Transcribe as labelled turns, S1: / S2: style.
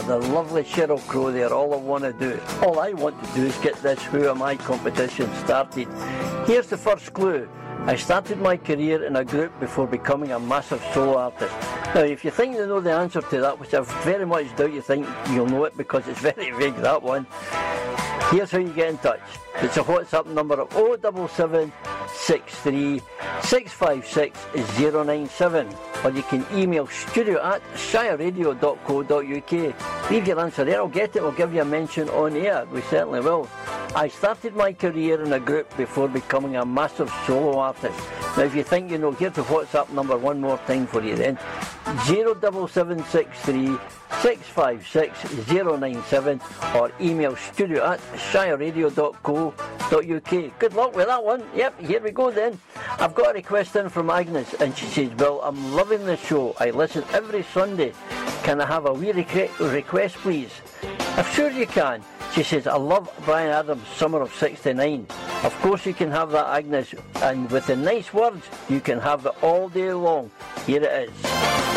S1: the lovely Sheryl Crow there. All I want to do is get this Who Am I competition started. Here's the first clue. I started my career in a group before becoming a massive solo artist. Now, if you think you know the answer to that, which I very much doubt you think you'll know it because it's very vague, that one, here's how you get in touch. It's a WhatsApp number of 07763 656 097, or you can email studio@shireradio.co.uk. Leave your answer there, I'll get it, we'll give you a mention on air, we certainly will. I started my career in a group before becoming a massive solo artist. Now if you think you know, here's the WhatsApp number one more time for you then. 07763 656 097, or email studio@shireradio.co.uk. Good luck with that one. Yep, here we go then. I've got a request in from Agnes, and she says, Bill, I'm loving the show. I listen every Sunday. Can I have a wee request, please? I'm sure you can. She says, I love Bryan Adams' Summer of '69. Of course you can have that, Agnes, and with the nice words, you can have it all day long. Here it is.